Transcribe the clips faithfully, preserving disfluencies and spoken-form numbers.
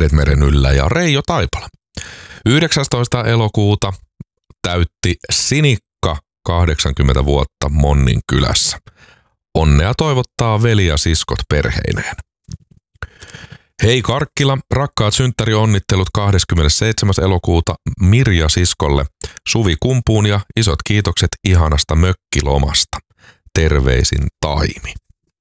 Vedet meren yllä ja Reijo Taipala. yhdeksästoista elokuuta täytti Sinikka kahdeksankymmentä vuotta Monnin kylässä. Onnea toivottaa veli ja siskot perheineen. Hei Karkkila, rakkaat synttärionnittelut kahdeskymmenesseitsemäs elokuuta Mirja siskolle, Suvi kumpuun ja isot kiitokset ihanasta mökkilomasta. Terveisin Taimi.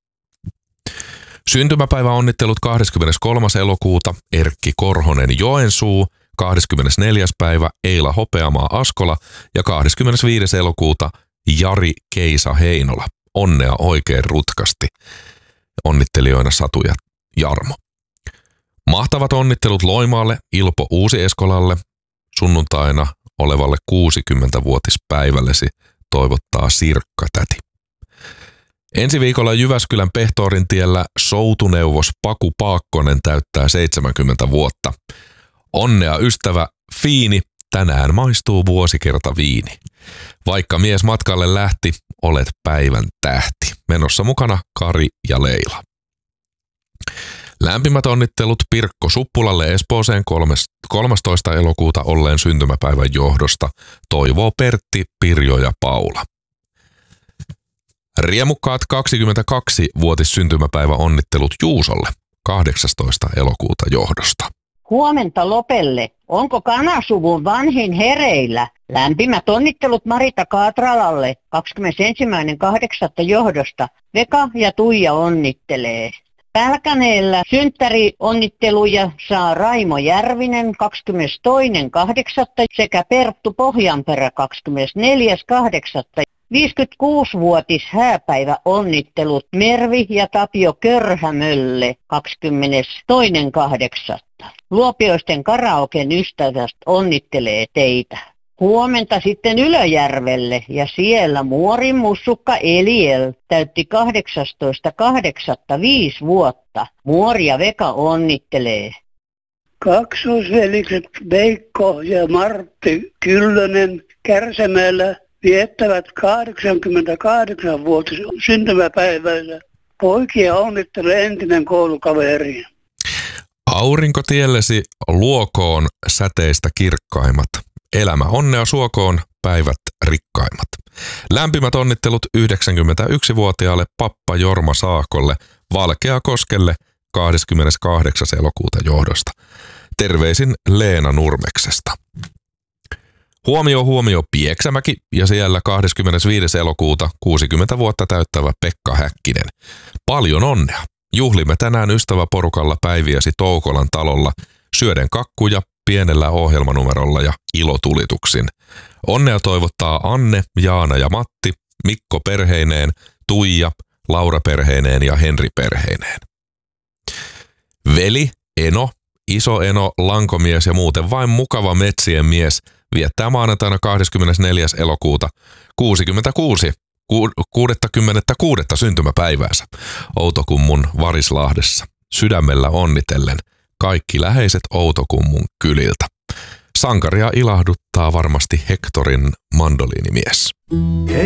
Syntymäpäiväonnittelut kahdeskymmeneskolmas elokuuta Erkki Korhonen Joensuu, kahdeskymmenesneljäs päivä Eila Hopeamaa Askola ja kahdeskymmenesviides elokuuta Jari Keisa Heinola. Onnea oikein rutkasti. Onnittelijoina Satu ja Jarmo. Mahtavat onnittelut Loimaalle Ilpo Uusi-Eskolalle sunnuntaina olevalle kuusikymmentävuotispäivällesi toivottaa Sirkka-täti. Ensi viikolla Jyväskylän Pehtoorintiellä soutuneuvos Paku Paakkonen täyttää seitsemänkymmentä vuotta. Onnea ystävä Fiini, tänään maistuu vuosikerta viini. Vaikka mies matkalle lähti, olet päivän tähti. Menossa mukana Kari ja Leila. Lämpimät onnittelut Pirkko Suppulalle Espooseen kolmastoista elokuuta olleen syntymäpäivän johdosta. Toivoo Pertti, Pirjo ja Paula. Riemukkaat kaksikymmentäkaksi-vuotis syntymäpäivä onnittelut Juusolle kahdeksastoista elokuuta johdosta. Huomenta Lopelle. Onko Kanasuvun vanhin hereillä? Lämpimät onnittelut Marita Kaatralalle kahdeskymmenesensimmäinen kahdeksatta johdosta. Veka ja Tuija onnittelee. Pälkäneellä synttärionnitteluja saa Raimo Järvinen kahdeskymmenestoinen kahdeksatta sekä Perttu Pohjanperä kahdeskymmenesneljäs kahdeksatta viisikymmentäkuusivuotis hääpäivä onnittelut Mervi ja Tapio Körhämölle kahdeskymmenestoinen kahdeksatta Luopioisten karaoken ystävästä onnittelee teitä. Huomenta sitten Ylöjärvelle ja siellä Muorin mussukka Eliel täytti kahdeksastoista kahdeksatta viisi vuotta. Muori ja Veka onnittelee. Kaksoisvelikset Veikko ja Martti Kyllönen Kärsämäellä viettävät kahdeksankymmentäkahdeksanvuotis syntymäpäivänsä. Poikia onnittelee entinen koulukaveri. Aurinko tiellesi luokoon säteistä kirkkaimmat. Elämä onnea suokoon, päivät rikkaimmat. Lämpimät onnittelut yhdeksänkymmentäyksivuotiaalle pappa Jorma Saakolle Valkeakoskelle kahdeskymmeneskahdeksas elokuuta johdosta. Terveisin Leena Nurmeksesta. Huomio huomio Pieksämäki ja siellä kahdeskymmenesviides elokuuta kuusikymmentä vuotta täyttävä Pekka Häkkinen. Paljon onnea! Juhlimme tänään ystäväporukalla päiviäsi Toukolan talolla syöden kakkuja pienellä ohjelmanumerolla ja ilotulituksin. Onnea toivottaa Anne, Jaana ja Matti, Mikko perheineen, Tuija, Laura perheineen ja Henri perheineen. Veli, Eno, iso Eno, lankomies ja muuten vain mukava metsien mies viettää maanantaina kahdeskymmenesneljäs elokuuta kuusikymmentäkuusi kuudeskymmeneskuudes syntymäpäiväänsä Outokummun Varislahdessa. Sydämellä onnitellen kaikki läheiset Outokummun kyliltä. Sankaria ilahduttaa varmasti Hektorin mandoliinimies.